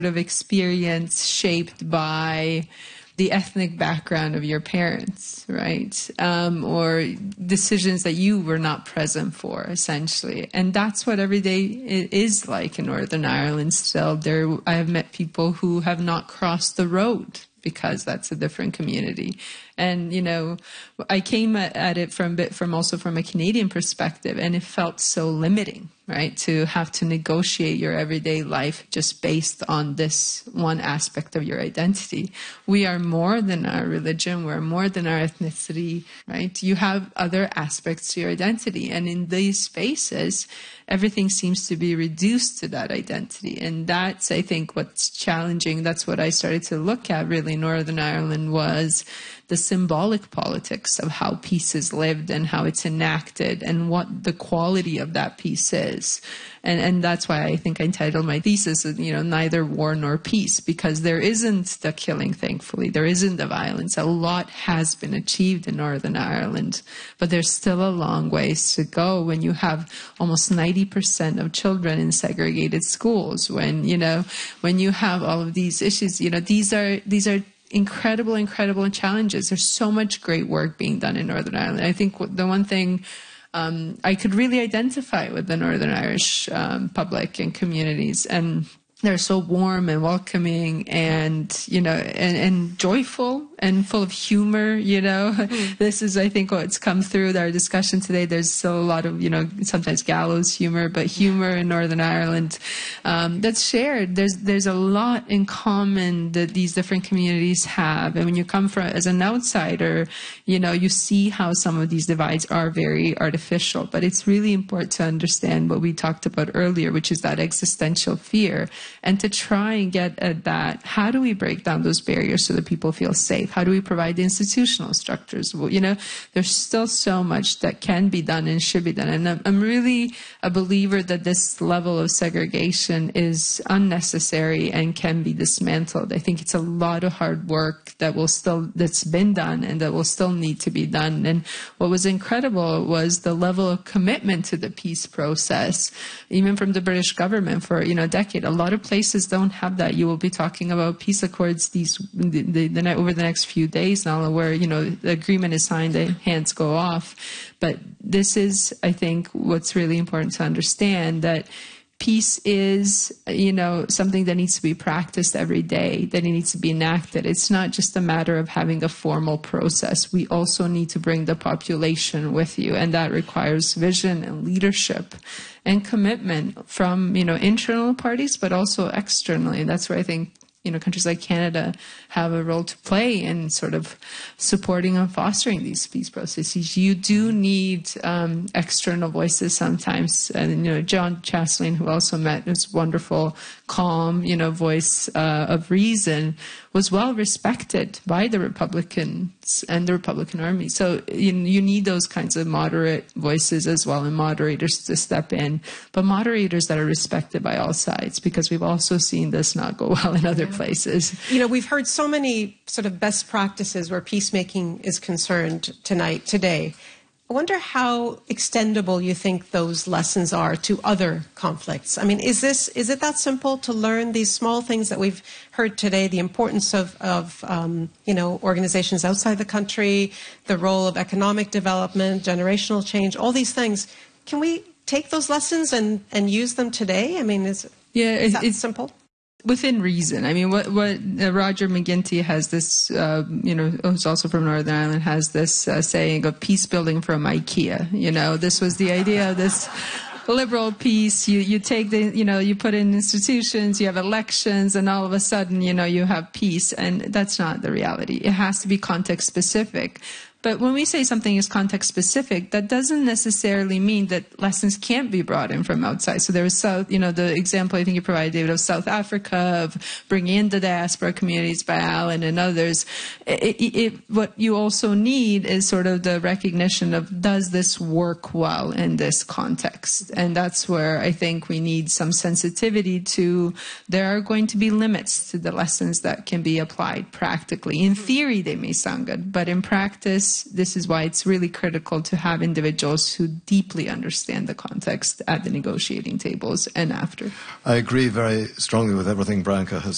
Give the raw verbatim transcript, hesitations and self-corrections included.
of experience shaped by the ethnic background of your parents, right? Um, or decisions that you were not present for, essentially. And that's what every day is like in Northern Ireland still. There, I have met people who have not crossed the road because that's a different community. And, you know, I came at it from bit from also from a Canadian perspective, and it felt so limiting, right? To have to negotiate your everyday life just based on this one aspect of your identity. We are more than our religion. We're more than our ethnicity, right? You have other aspects to your identity. And in these spaces, everything seems to be reduced to that identity. And that's, I think, what's challenging. That's what I started to look at really in Northern Ireland, was the symbolic politics of how peace is lived and how it's enacted and what the quality of that peace is. And and that's why I think I entitled my thesis, you know, Neither War Nor Peace, because there isn't the killing, thankfully. There isn't the violence. A lot has been achieved in Northern Ireland, but there's still a long ways to go when you have almost ninety percent of children in segregated schools, when, you know, when you have all of these issues, you know, these are, these are incredible, incredible challenges. There's so much great work being done in Northern Ireland. I think the one thing um, I could really identify with the Northern Irish um, public and communities, and they're so warm and welcoming and, you know, and, and joyful and full of humor, you know. Mm. This is, I think, what's come through our discussion today. There's still a lot of, you know, sometimes gallows humor, but humor in Northern Ireland um, that's shared. There's there's a lot in common that these different communities have. And when you come from as an outsider, you know, you see how some of these divides are very artificial. But it's really important to understand what we talked about earlier, which is that existential fear. And to try and get at that, how do we break down those barriers so that people feel safe? How do we provide the institutional structures? Well, you know, there's still so much that can be done and should be done. And I'm, I'm really a believer that this level of segregation is unnecessary and can be dismantled. I think it's a lot of hard work that will still, that's been done and that will still need to be done. And what was incredible was the level of commitment to the peace process, even from the British government for, you know, a decade. A lot of places don't have that. You will be talking about peace accords these the, the, the over the next few days now, where, you know, the agreement is signed, the hands go off. But this is, I think, what's really important to understand, that peace is, you know, something that needs to be practiced every day, that it needs to be enacted. It's not just a matter of having a formal process. We also need to bring the population with you, and that requires vision and leadership and commitment from, you know, internal parties, but also externally. That's where I think, you know, countries like Canada have a role to play in sort of supporting and fostering these peace processes. You do need um, external voices sometimes. And, you know, John Chasleen, who also met this wonderful, calm, you know, voice uh, of reason, was well respected by the Republicans and the Republican Army. So you, you need those kinds of moderate voices as well, and moderators to step in, but moderators that are respected by all sides, because we've also seen this not go well in other places. You know, we've heard so many sort of best practices where peacemaking is concerned tonight, today. I wonder how extendable you think those lessons are to other conflicts. I mean, is this is it that simple to learn these small things that we've heard today, the importance of, of um, you know, organizations outside the country, the role of economic development, generational change, all these things. Can we take those lessons and, and use them today? I mean, is, yeah, is that it's simple? Within reason. I mean, what what uh, Roger McGinty has this, uh, you know, who's also from Northern Ireland, has this uh, saying of peace building from IKEA. You know, this was the idea of this liberal peace. You you take the, you know, you put in institutions, you have elections, and all of a sudden, you know, you have peace. And that's not the reality. It has to be context specific. But when we say something is context specific, that doesn't necessarily mean that lessons can't be brought in from outside. So there was South, you know, the example I think you provided, David, of South Africa, of bringing in the diaspora communities by Alan and others. It, it, it, what you also need is sort of the recognition of, does this work well in this context? And that's where I think we need some sensitivity to, there are going to be limits to the lessons that can be applied practically. In theory, they may sound good, but in practice, this is why it's really critical to have individuals who deeply understand the context at the negotiating tables and after. I agree very strongly with everything Branka has